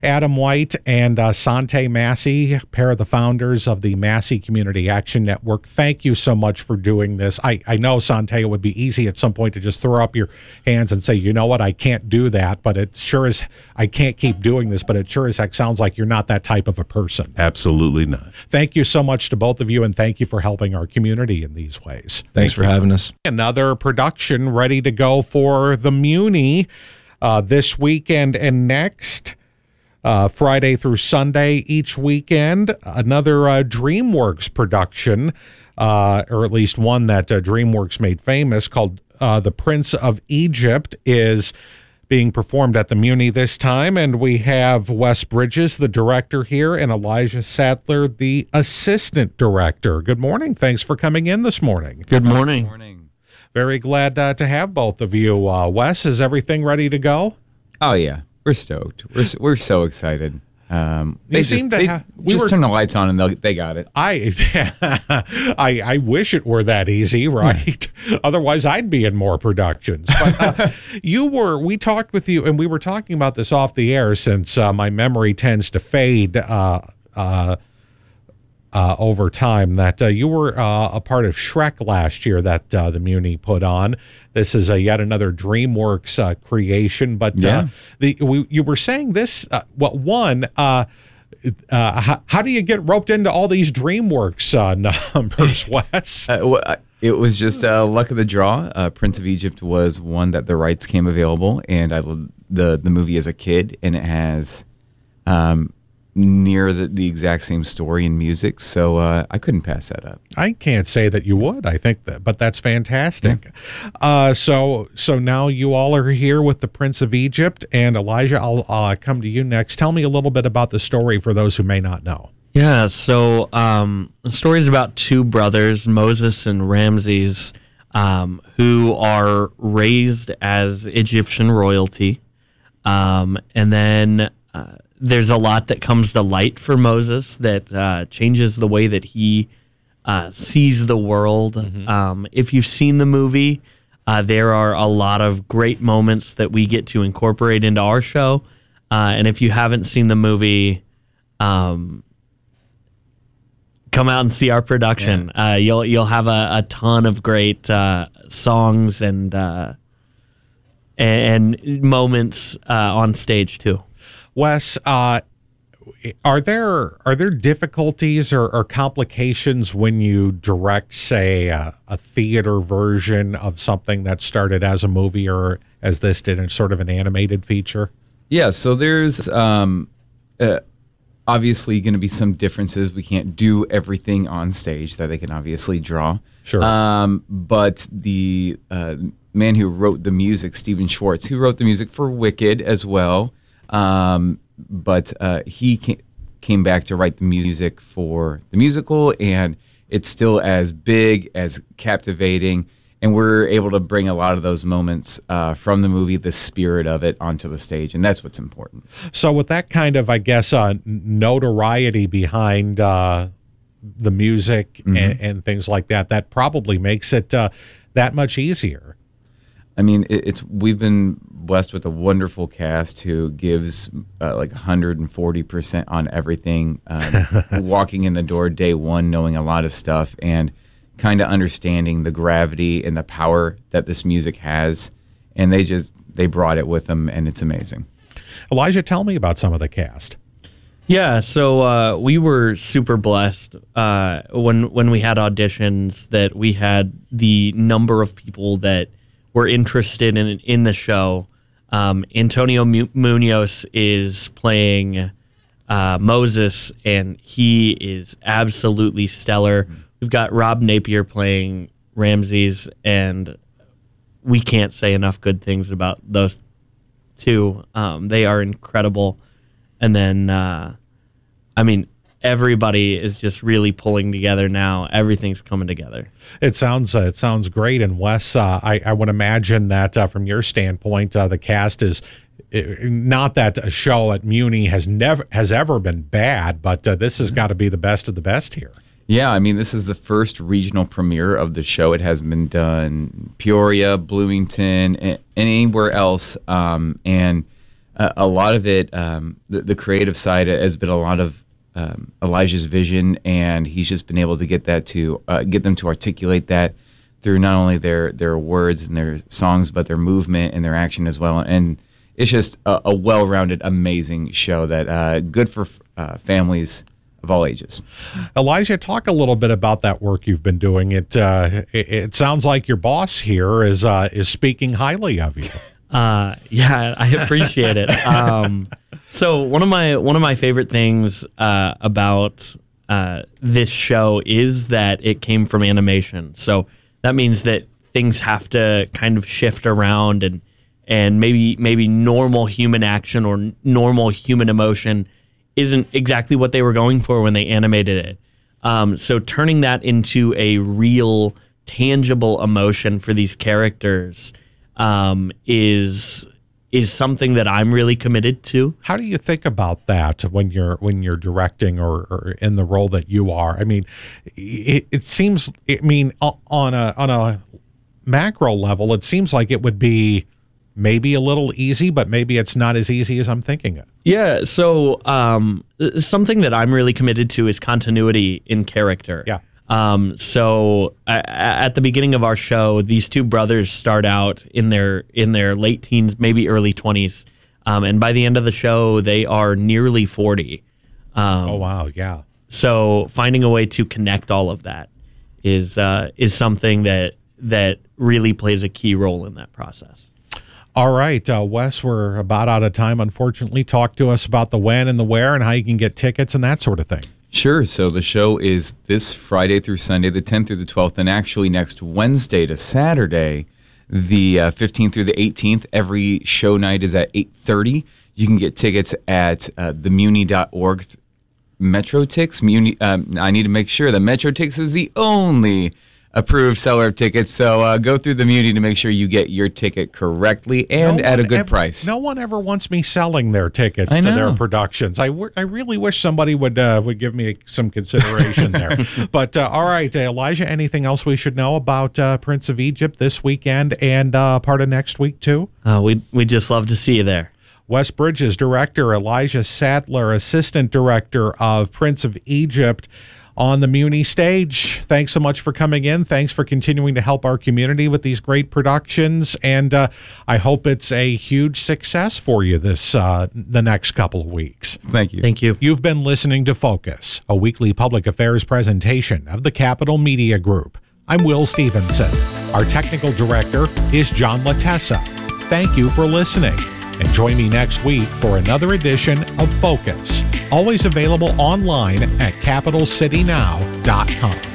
Adam White and Sante Massey, pair of the founders of the Massey Community Action Network. Thank you so much for doing this. I know, Sante, it would be easy at some point to just throw up your hands and say, you know what, I can't do that, but it sure is, I can't keep doing this, but it sure as heck sounds like you're not that type of a person. Absolutely not. Thank you so much to both of you, and thank you for helping our community in these ways. Thanks for having us. Another production ready to go for the Muni this weekend and next. Friday through Sunday each weekend. Another DreamWorks production, or at least one that DreamWorks made famous, called The Prince of Egypt, is being performed at the Muni this time. And we have Wes Bridges, the director here, and Elijah Sadler, the assistant director. Good morning. Thanks for coming in this morning. Good morning. Good morning. Very glad to have both of you. Wes, is everything ready to go? Oh, yeah. We're stoked. We're so excited. They just turn the lights on and they got it. I wish it were that easy, right? Otherwise, I'd be in more productions. But we talked with you, and we were talking about this off the air, since my memory tends to fade over time, that you were a part of Shrek last year that the Muni put on. This is yet another DreamWorks creation, but you were saying this. How do you get roped into all these DreamWorks numbers, Wes? It was just luck of the draw. Prince of Egypt was one that the rights came available, and I loved the movie as a kid, and it has near the exact same story and music, so I couldn't pass that up. I can't say that you would. I think that, but that's fantastic. Yeah. So now you all are here with the Prince of Egypt, and Elijah, I'll come to you next. Tell me a little bit about the story for those who may not know. Yeah, so the story is about two brothers, Moses and Ramses, who are raised as Egyptian royalty, and then there's a lot that comes to light for Moses that changes the way that he sees the world. Mm-hmm. If you've seen the movie, there are a lot of great moments that we get to incorporate into our show. And if you haven't seen the movie, come out and see our production. Yeah. You'll have a ton of great songs and moments on stage too. Wes, are there difficulties or complications when you direct, say, a theater version of something that started as a movie, or as this did in sort of an animated feature? Yeah, so there's obviously going to be some differences. We can't do everything on stage that they can obviously draw. Sure. But the man who wrote the music, Stephen Schwartz, who wrote the music for Wicked as well, but he came back to write the music for the musical, and it's still as big, as captivating, and we're able to bring a lot of those moments from the movie, the spirit of it, onto the stage, and that's what's important. So with that kind of, I guess, notoriety behind the music, mm-hmm. and things like that, that probably makes it that much easier. I mean, we've been blessed with a wonderful cast who gives like 140% on everything, walking in the door day one, knowing a lot of stuff, and kind of understanding the gravity and the power that this music has. And they brought it with them, and it's amazing. Elijah, tell me about some of the cast. Yeah, so we were super blessed when we had auditions that we had the number of people that were interested in the show. Antonio Munoz is playing Moses, and he is absolutely stellar. We've got Rob Napier playing Ramses, and we can't say enough good things about those two. They are incredible. And then, I mean, everybody is just really pulling together now. Everything's coming together. It sounds great. And Wes, I would imagine that from your standpoint, the cast is not that a show at Muni has ever been bad, but this has got to be the best of the best here. Yeah, I mean, this is the first regional premiere of the show. It has been done Peoria, Bloomington, and anywhere else. And a lot of it, the creative side has been a lot of Elijah's vision, and he's just been able to get them to articulate that through not only their words and their songs, but their movement and their action as well. And it's just a well-rounded, amazing show that good for families of all ages. Elijah, talk a little bit about that work you've been doing. It sounds like your boss here is speaking highly of you. Yeah, I appreciate it. So one of my favorite things about this show is that it came from animation. So that means that things have to kind of shift around, and maybe normal human action or normal human emotion isn't exactly what they were going for when they animated it. So turning that into a real, tangible emotion for these characters is something that I'm really committed to. How do you think about that when you're directing or in the role that you are? I mean, it seems. I mean, on a macro level, it seems like it would be maybe a little easy, but maybe it's not as easy as I'm thinking it. Yeah. So something that I'm really committed to is continuity in character. Yeah. So at the beginning of our show, these two brothers start out in their late teens, maybe early 20s. And by the end of the show, they are nearly 40. Oh, wow. Yeah. So finding a way to connect all of that is something that really plays a key role in that process. All right, Wes, we're about out of time, unfortunately. Talk to us about the when and the where and how you can get tickets and that sort of thing. Sure. So the show is this Friday through Sunday, the 10th through the 12th, and actually next Wednesday to Saturday, the 15th through the 18th. Every show night is at 8:30. You can get tickets at themuni.org. MetroTix. I need to make sure that MetroTix is the only approved seller of tickets. So go through the Muni to make sure you get your ticket correctly and at a good price. No one ever wants me selling their tickets to their productions. I really wish somebody would give me some consideration there. But all right, Elijah, anything else we should know about Prince of Egypt this weekend and part of next week too? We'd just love to see you there. Wes Bridges, director, Elijah Sadler, assistant director of Prince of Egypt, on the Muni stage. Thanks so much for coming in. Thanks for continuing to help our community with these great productions, and I hope it's a huge success for you the next couple of weeks. Thank you. Thank you. You've been listening to Focus, a weekly public affairs presentation of the Capital Media Group. I'm Will Stevenson. Our technical director is John Latessa. Thank you for listening, and join me next week for another edition of Focus, always available online at capitalcitynow.com.